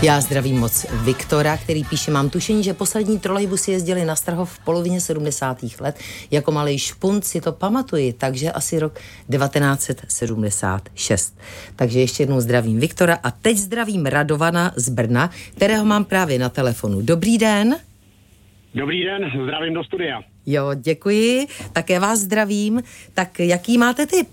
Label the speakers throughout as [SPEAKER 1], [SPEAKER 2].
[SPEAKER 1] Já zdravím moc Viktora, který píše, mám tušení, že poslední trolejbusy jezdily na Strahov v polovině 70. let. Jako malej špunt si to pamatuji, takže asi rok 1976. Takže ještě jednou zdravím Viktora a teď zdravím Radovana z Brna, kterého mám právě na telefonu. Dobrý den.
[SPEAKER 2] Dobrý den, zdravím do studia.
[SPEAKER 1] Jo, děkuji, také vás zdravím. Tak jaký máte tip?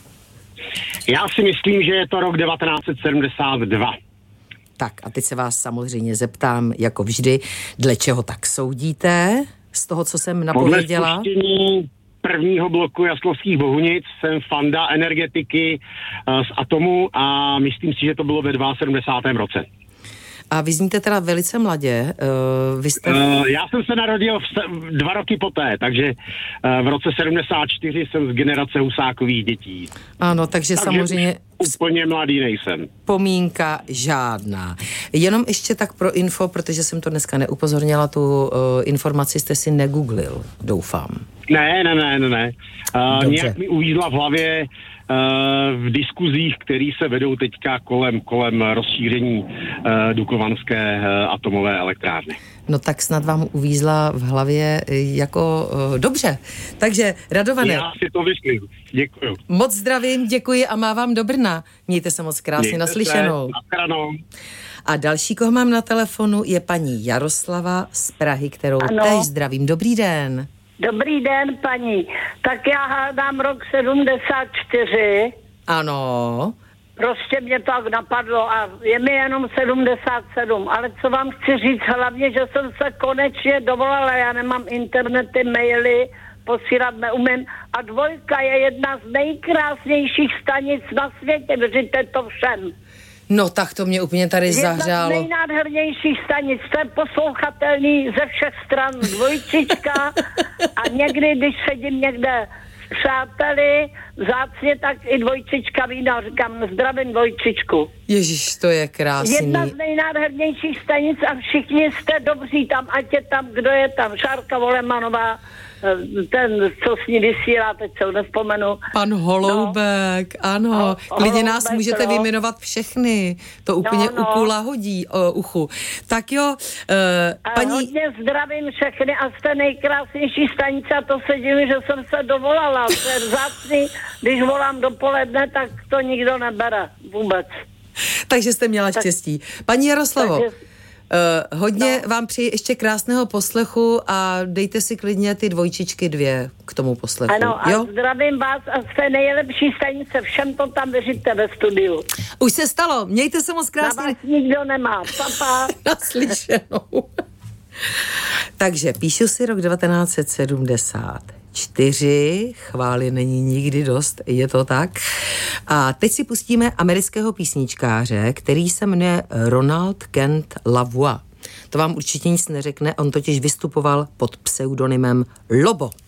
[SPEAKER 2] Já si myslím, že je to rok 1972.
[SPEAKER 1] Tak a teď se vás samozřejmě zeptám, jako vždy, dle čeho tak soudíte z toho, co jsem napověděla?
[SPEAKER 2] Podle spuštění prvního bloku Jaslovských Bohunic jsem fanda energetiky z atomu a myslím si, že to bylo ve 72. roce.
[SPEAKER 1] A vy zníte teda velice mladě. Vy jste...
[SPEAKER 2] Já jsem se narodil 2 roky poté, takže v roce 74 jsem z generace Husákových dětí.
[SPEAKER 1] Ano, takže samozřejmě...
[SPEAKER 2] Úplně mladý nejsem.
[SPEAKER 1] Pomínka žádná. Jenom ještě tak pro info, protože jsem to dneska neupozornila, tu informaci jste si negooglil, doufám.
[SPEAKER 2] Ne. Nějak mi uvízla v hlavě v diskuzích, které se vedou teďka kolem rozšíření Dukovanské atomové elektrárny.
[SPEAKER 1] No tak snad vám uvízla v hlavě jako dobře. Takže Radované.
[SPEAKER 2] Já si to myslím. Děkuju.
[SPEAKER 1] Moc zdravím, děkuji a mávám do Brna. Mějte se moc krásně, naslyšenou. A další, koho mám na telefonu, je paní Jaroslava z Prahy, kterou též zdravím. Dobrý den.
[SPEAKER 3] Dobrý den, paní. Tak já hádám rok 74.
[SPEAKER 1] Ano.
[SPEAKER 3] Prostě mě to tak napadlo a je mi jenom 77, ale co vám chci říct, hlavně, že jsem se konečně dovolala, já nemám internety, maily, posílat neumím a 2 je jedna z nejkrásnějších stanic na světě, věříte to všem.
[SPEAKER 1] No tak to mě úplně tady zahřálo.
[SPEAKER 3] Jedna z nejnádhernějších stanic, to je poslouchatelný ze všech stran, 2 a někdy, když sedím někde s přáteli, vzácně, tak i 2 vína, říkám, zdravím 2.
[SPEAKER 1] Ježiš, to je krásný.
[SPEAKER 3] Jedna z nejnádhernějších stanic a všichni jste dobří tam, ať je tam, kdo je tam, Šárka Volemanová, ten, co s ní vysílá, teď se nespomenu.
[SPEAKER 1] Pan Holoubek, ano. Klidně nás můžete vyjmenovat všechny. To úplně ukula hodí uchu. Tak jo, paní...
[SPEAKER 3] Hodně zdravím všechny a jste nejkrásnější stanice a to se divím, že jsem se dovolala. To je vzácný, když volám dopoledne, tak to nikdo nebere vůbec.
[SPEAKER 1] Takže jste měla štěstí. Paní Jaroslavo, hodně vám přeji ještě krásného poslechu a dejte si klidně ty 2 k tomu poslechu.
[SPEAKER 3] Ano, a zdravím vás a jste nejlepší stanice, všem to tam věříte ve studiu.
[SPEAKER 1] Už se stalo, mějte se moc krásně.
[SPEAKER 3] Na vás nikdo nemá, papa.
[SPEAKER 1] Naslyšenou. Takže píšu si rok 1974, chvály není nikdy dost, je to tak. A teď si pustíme amerického písničkáře, který se jmenuje Ronald Kent Lavoie. To vám určitě nic neřekne, on totiž vystupoval pod pseudonymem Lobo.